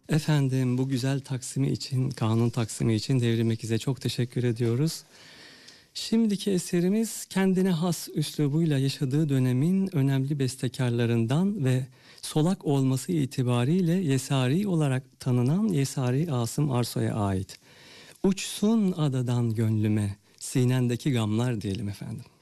Efendim, bu güzel taksimi için, kanun taksimi için Devrim Ekiz'e çok teşekkür ediyoruz. Şimdiki eserimiz kendine has üslubuyla yaşadığı dönemin önemli bestekarlarından ve solak olması itibariyle Yesari olarak tanınan Yesari Asım Arsoy'a ait. Uçsun adadan gönlüme, sinendeki gamlar diyelim efendim.